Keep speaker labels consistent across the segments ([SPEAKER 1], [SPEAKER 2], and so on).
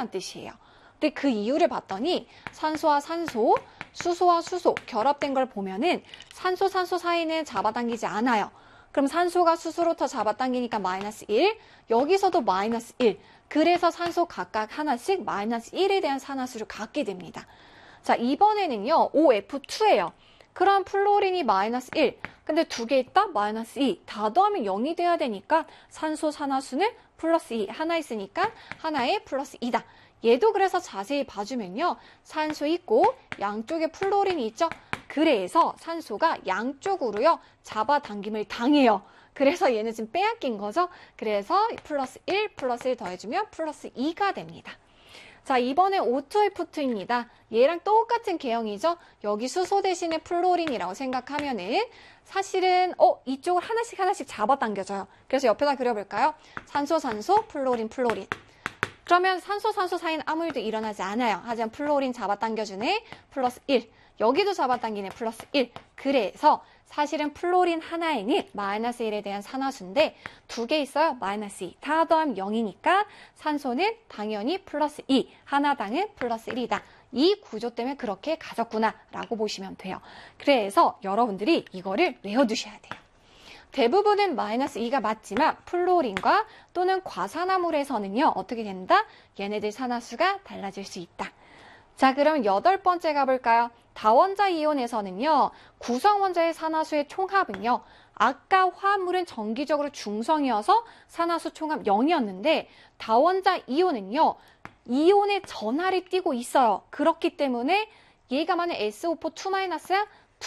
[SPEAKER 1] 1이란 뜻이에요. 근데 그 이유를 봤더니 산소와 산소, 수소와 수소 결합된 걸 보면은 산소, 산소 사이는 잡아당기지 않아요. 그럼 산소가 수소로부터 잡아당기니까 마이너스 1, 여기서도 마이너스 1. 그래서 산소 각각 하나씩 마이너스 1에 대한 산화수를 갖게 됩니다. 자, 이번에는요, OF2예요. 그럼 플로린이 마이너스 1. 근데 두 개 있다? 마이너스 2. 다 더하면 0이 돼야 되니까 산소 산화수는 플러스 2. 하나 있으니까 하나에 플러스 2다. 얘도 그래서 자세히 봐주면요. 산소 있고 양쪽에 플로린이 있죠. 그래서 산소가 양쪽으로요. 잡아당김을 당해요. 그래서 얘는 지금 빼앗긴 거죠. 그래서 플러스 1, 플러스 1 더해주면 플러스 2가 됩니다. 자, 이번에 O2F2입니다. 얘랑 똑같은 개형이죠. 여기 수소 대신에 플로린이라고 생각하면은 사실은 이쪽을 하나씩 잡아당겨줘요. 그래서 옆에다 그려볼까요? 산소, 산소, 플로린, 플로린. 그러면 산소, 산소 사이는 아무 일도 일어나지 않아요. 하지만 플로린 잡아당겨주네. 플러스 1. 여기도 잡아당기네. 플러스 1. 그래서 사실은 플로린 하나에는 마이너스 1에 대한 산화수인데 두 개 있어요. 마이너스 2. 다 더하면 0이니까 산소는 당연히 플러스 2. 하나당은 플러스 1이다. 이 구조 때문에 그렇게 가졌구나 라고 보시면 돼요. 그래서 여러분들이 이거를 외워두셔야 돼요. 대부분은 마이너스 2가 맞지만 플로린과 또는 과산화물에서는요. 어떻게 된다? 얘네들 산화수가 달라질 수 있다. 자, 그럼 8번째 가볼까요? 다원자 이온에서는요. 구성원자의 산화수의 총합은요. 아까 화합물은 정기적으로 중성이어서 산화수 총합 0이었는데 다원자 이온은요. 이온의 전하를 띠고 있어요. 그렇기 때문에 얘가 만약 SO4 2-야?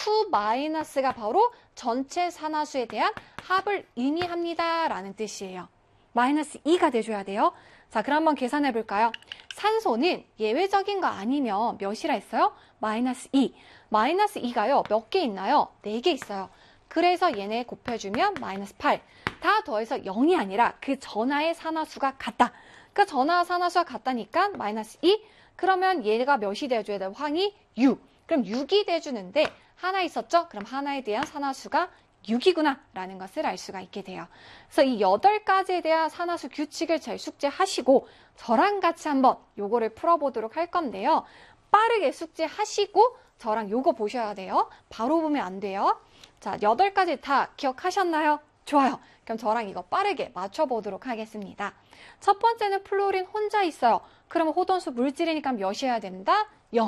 [SPEAKER 1] 2-가 바로 전체 산화수에 대한 합을 의미합니다. 라는 뜻이에요. 마이너스 2가 돼줘야 돼요. 자, 그럼 한번 계산해 볼까요? 산소는 예외적인 거 아니면 몇이라 했어요? 마이너스 2. 마이너스 2가요. 몇 개 있나요? 4개 있어요. 그래서 얘네 곱해주면 마이너스 8. 다 더해서 0이 아니라 그 전하의 산화수가 같다. 그러니까 전하와 산화수가 같다니까 마이너스 2. 그러면 얘가 몇이 돼줘야 돼요? 황이 6. 그럼 6이 돼주는데 하나 있었죠? 그럼 하나에 대한 산화수가 6이구나 라는 것을 알 수가 있게 돼요. 그래서 이 8가지에 대한 산화수 규칙을 잘 숙제하시고 저랑 같이 한번 요거를 풀어보도록 할 건데요. 빠르게 숙제하시고 저랑 요거 보셔야 돼요. 바로 보면 안 돼요. 자, 8가지 다 기억하셨나요? 좋아요. 그럼 저랑 이거 빠르게 맞춰보도록 하겠습니다. 첫 번째는 플로린 혼자 있어요. 그러면 호돈수 물질이니까 몇이어야 된다? 0.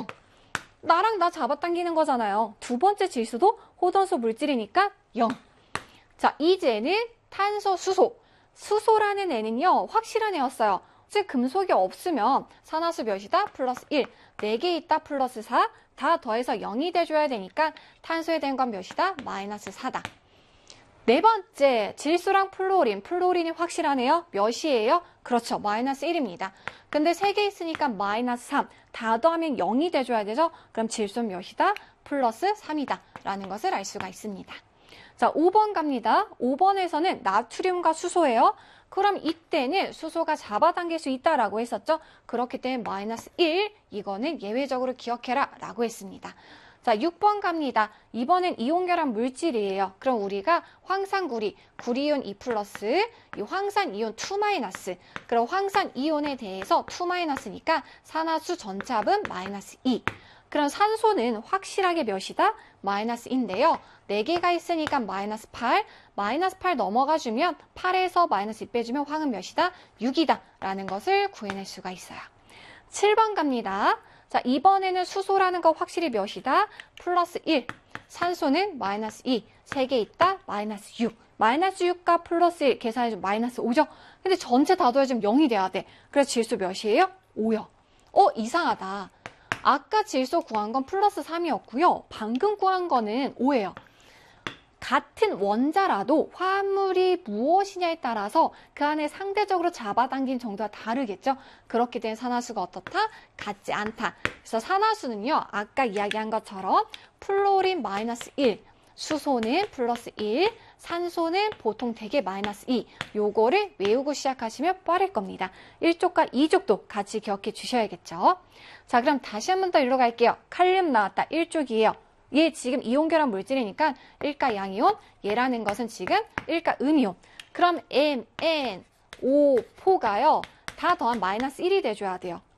[SPEAKER 1] 나랑 나 잡아당기는 거잖아요. 두 번째 질소도 호돈수 물질이니까 0. 자, 이제는 탄소, 수소. 수소라는 애는요, 확실한 애였어요. 즉, 금속이 없으면 산화수 몇이다? 플러스 1. 4개 있다? 플러스 4. 다 더해서 0이 돼줘야 되니까 탄소에 대한 건 몇이다? 마이너스 4다. 네 번째, 질소랑 플로린. 플로린이 확실하네요. 몇이에요? 그렇죠. 마이너스 1입니다. 근데 3개 있으니까 마이너스 3. 다 더하면 0이 돼줘야 되죠? 그럼 질소는 몇이다? 플러스 3이다. 라는 것을 알 수가 있습니다. 자, 5번 갑니다. 5번에서는 나트륨과 수소예요. 그럼 이때는 수소가 잡아당길 수 있다라고 했었죠? 그렇기 때문에 마이너스 1. 이거는 예외적으로 기억해라. 라고 했습니다. 자, 6번 갑니다. 이번엔 이온결합 물질이에요. 그럼 우리가 황산구리, 구리이온 2+, 이 황산이온 2-. 그럼 황산이온에 대해서 2-니까 산화수 전체합은 마이너스 2. 그럼 산소는 확실하게 몇이다? 마이너스인데요. 4개가 있으니까 마이너스 8. 마이너스 8 넘어가주면 8에서 마이너스 2 빼주면 황은 몇이다? 6이다. 라는 것을 구해낼 수가 있어요. 7번 갑니다. 자, 이번에는 수소라는 거 확실히 몇이다? 플러스 1. 산소는 마이너스 2. 3개 있다? 마이너스 6. 마이너스 6과 플러스 1 계산해주면 마이너스 5죠? 근데 전체 다 더해주면 0이 돼야 돼. 그래서 질소 몇이에요? 5요. 이상하다. 아까 질소 구한 건 플러스 3이었고요. 방금 구한 거는 5예요. 같은 원자라도 화합물이 무엇이냐에 따라서 그 안에 상대적으로 잡아당긴 정도가 다르겠죠. 그렇기 때문에 산화수가 어떻다? 같지 않다. 그래서 산화수는요. 아까 이야기한 것처럼 플로린 마이너스 1, 수소는 플러스 1, 산소는 보통 대개 마이너스 2. 요거를 외우고 시작하시면 빠를 겁니다. 1쪽과 2쪽도 같이 기억해 주셔야겠죠. 자, 그럼 다시 한 번 더 일로 갈게요. 칼륨 나왔다. 1쪽이에요. 얘 지금 이온결합 물질이니까 1가 양이온, 얘라는 것은 지금 1가 음이온. 그럼 MnO4가요. 다 더한 마이너스 1이 돼줘야 돼요.